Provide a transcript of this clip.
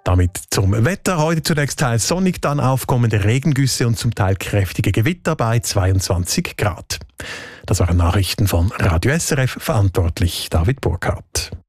Damit zum Wetter. Heute zunächst teils sonnig, dann aufkommende Regengüsse und zum Teil kräftige Gewitter bei 22 Grad. Das waren Nachrichten von Radio SRF, verantwortlich David Burkhardt.